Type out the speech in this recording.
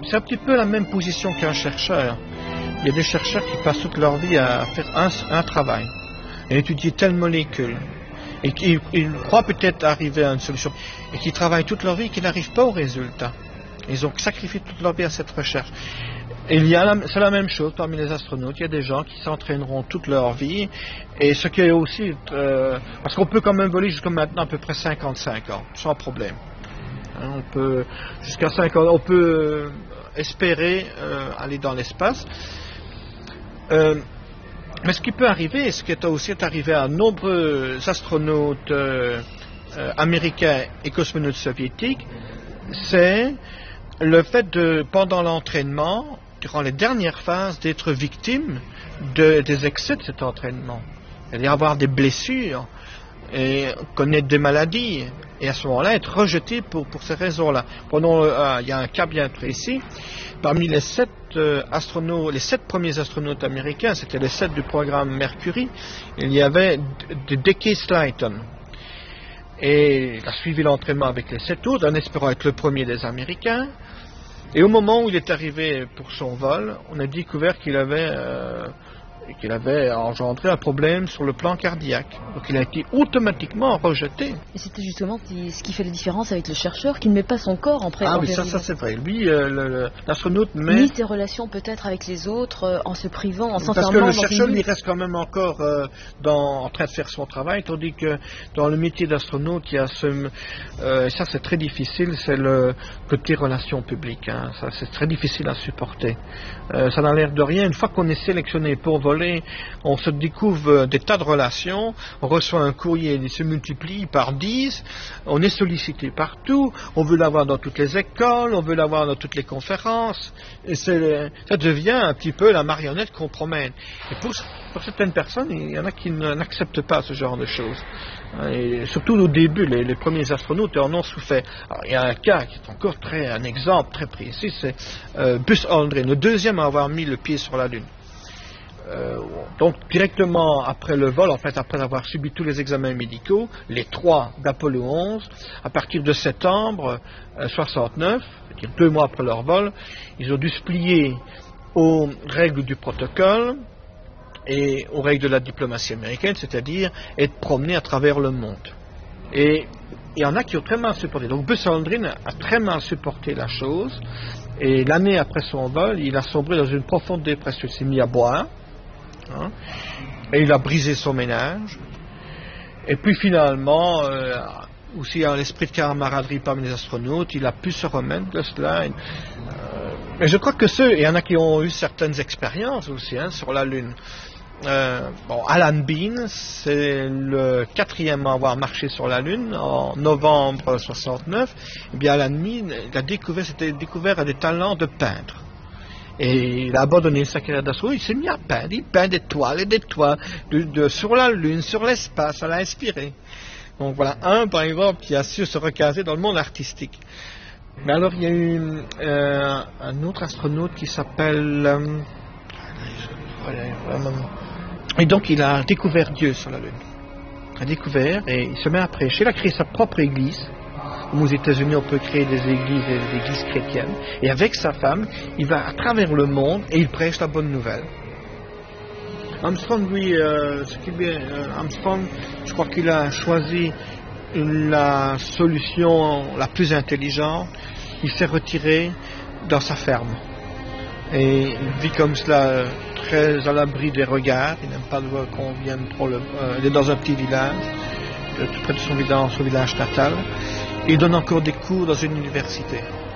c'est un petit peu la même position qu'un chercheur. Il y a des chercheurs qui passent toute leur vie à faire un travail, à étudier telle molécule, et qui croient peut-être arriver à une solution, et qui travaillent toute leur vie et qui n'arrivent pas au résultat. Ils ont sacrifié toute leur vie à cette recherche. Et c'est la même chose parmi les astronautes. Il y a des gens qui s'entraîneront toute leur vie, et ce qui est aussi... parce qu'on peut quand même voler jusqu'à maintenant à peu près 55 ans, sans problème. Hein, on peut, jusqu'à 5 ans, on peut espérer aller dans l'espace. Mais ce qui peut arriver, ce qui est aussi arrivé à nombreux astronautes américains et cosmonautes soviétiques, c'est le fait pendant l'entraînement, durant les dernières phases, d'être victime des excès de cet entraînement. Il y avoir des blessures et connaître des maladies, et à ce moment-là être rejeté pour ces raisons-là. Il y a un cas bien précis. Parmi les 7 premiers astronautes américains, c'était les 7 du programme Mercury, il y avait Deke Slayton. Et il a suivi l'entraînement avec les 7 autres, en espérant être le premier des Américains. Et au moment où il est arrivé pour son vol, on a découvert qu'il avait engendré un problème sur le plan cardiaque. Donc il a été automatiquement rejeté. Et c'était justement ce qui fait la différence avec le chercheur, qui ne met pas son corps en préparation. Ah oui, ça c'est vrai. Lui, l'astronaute met... Ni ses relations peut-être avec les autres, en se privant, en s'enfermant. Parce que le chercheur, lui, reste quand même encore en train de faire son travail, tandis que dans le métier d'astronaute, il y a ça c'est très difficile, c'est le côté relations publiques. Hein. Ça c'est très difficile à supporter. Ça n'a l'air de rien. Une fois qu'on est sélectionné pour voler, on se découvre des tas de relations, on reçoit un courrier, il se multiplie par 10, on est sollicité partout, on veut l'avoir dans toutes les écoles, on veut l'avoir dans toutes les conférences, et ça devient un petit peu la marionnette qu'on promène. Et pour certaines personnes, il y en a qui n'acceptent pas ce genre de choses. Et surtout au début, les premiers astronautes en ont souffert. Alors, il y a un cas qui est encore un exemple très précis, c'est Buzz Aldrin, le deuxième à avoir mis le pied sur la Lune. Donc directement après le vol, en fait après avoir subi tous les examens médicaux, les 3 d'Apollo 11, à partir de septembre 69, c'est-à-dire 2 mois après leur vol, ils ont dû se plier aux règles du protocole et aux règles de la diplomatie américaine, c'est-à-dire être promenés à travers le monde. Et il y en a qui ont très mal supporté. Donc Buzz Aldrin a très mal supporté la chose, et l'année après son vol, il a sombré dans une profonde dépression. Il s'est mis à boire. Hein, et il a brisé son ménage. Et puis finalement, aussi en l'esprit de camaraderie parmi les astronautes, il a pu se remettre de cela. Mais je crois que il y en a qui ont eu certaines expériences aussi sur la Lune. Alan Bean, c'est le 4e à avoir marché sur la Lune en novembre 69. Et bien Alan Bean, s'était découvert des talents de peintre. Et il a abandonné sa carrière d'astronaute, il s'est mis à peindre. Il peint des toiles et des toiles sur la Lune, sur l'espace, ça l'a inspiré. Donc voilà, par exemple, qui a su se recaser dans le monde artistique. Mais alors, il y a eu un autre astronaute qui s'appelle... et donc, il a découvert Dieu sur la Lune. Il a découvert et il se met à prêcher. Il a créé sa propre église. Aux États-Unis, on peut créer des églises chrétiennes. Et avec sa femme, il va à travers le monde et il prêche la bonne nouvelle. Armstrong, lui, Armstrong, je crois qu'il a choisi la solution la plus intelligente. Il s'est retiré dans sa ferme. Et il vit comme cela, très à l'abri des regards. Il n'aime pas qu'on vienne trop il est dans un petit village, tout près de son village natal. Il donne encore des cours dans une université.